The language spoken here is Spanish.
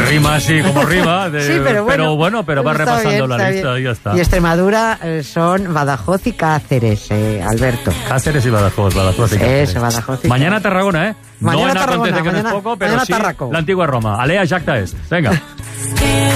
rima así como rima. Sí, pero va repasando bien, la lista y ya está. Y Extremadura son Badajoz y Cáceres, Alberto. Cáceres y Badajoz y Cáceres. Eso, Badajoz y Mañana Tarragona, Mañana no en Tarragona, acontece que no es poco, pero sí Tarraco. la antigua Roma. Alea Jacta es. Venga.